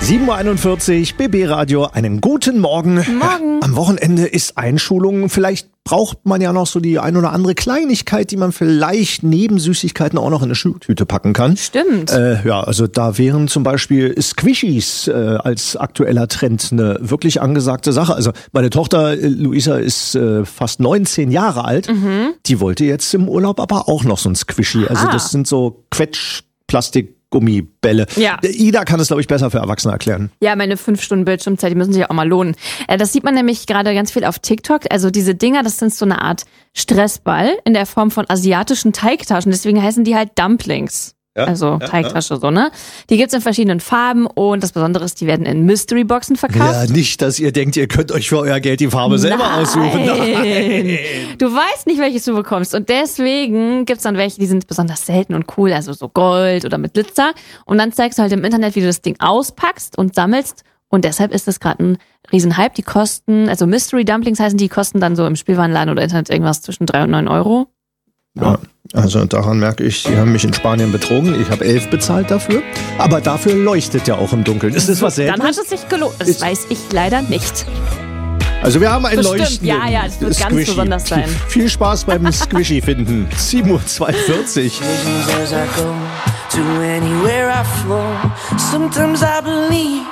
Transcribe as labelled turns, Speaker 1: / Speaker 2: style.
Speaker 1: 7.41 Uhr, BB Radio, einen guten Morgen.
Speaker 2: Morgen.
Speaker 1: Am Wochenende ist Einschulung. Vielleicht braucht man ja noch so die ein oder andere Kleinigkeit, die man vielleicht neben Süßigkeiten auch noch in eine Schultüte packen kann.
Speaker 2: Stimmt.
Speaker 1: Also da wären zum Beispiel Squishies als aktueller Trend eine wirklich angesagte Sache. Also meine Tochter Luisa ist fast 19 Jahre alt. Die wollte jetzt im Urlaub aber auch noch so ein Squishy. Also das sind so Quetsch-Plastik-Gummibälle.
Speaker 2: Ja.
Speaker 1: Ida kann es, glaube ich, besser für Erwachsene erklären.
Speaker 2: Ja, meine 5 Stunden Bildschirmzeit, die müssen sich auch mal lohnen. Das sieht man nämlich gerade ganz viel auf TikTok. Also diese Dinger, das sind so eine Art Stressball in der Form von asiatischen Teigtaschen. Deswegen heißen die halt Dumplings. Teigtasche, so, ne? Die gibt's in verschiedenen Farben und das Besondere ist, die werden in Mystery-Boxen verkauft.
Speaker 1: Ja, nicht, dass ihr denkt, ihr könnt euch für euer Geld die Farbe selber aussuchen. Nein.
Speaker 2: Du weißt nicht, welches du bekommst und deswegen gibt's dann welche, die sind besonders selten und cool, also so Gold oder mit Glitzer und dann zeigst du halt im Internet, wie du das Ding auspackst und sammelst und deshalb ist das gerade ein Riesenhype. Die kosten, also Mystery Dumplings heißen, die kosten dann so im Spielwarenladen oder Internet irgendwas zwischen 3 und 9 Euro.
Speaker 1: Ja, also daran merke ich, sie haben mich in Spanien betrogen. Ich habe 11 bezahlt dafür. Aber dafür leuchtet ja auch im Dunkeln. Ist das was Seltenes?
Speaker 2: Dann hat es sich gelohnt. Das weiß ich leider nicht.
Speaker 1: Also wir haben ein
Speaker 2: Bestimmt.
Speaker 1: Leuchten.
Speaker 2: Ja, das wird ganz besonders sein.
Speaker 1: Viel Spaß beim Squishy finden. 7.42 Uhr.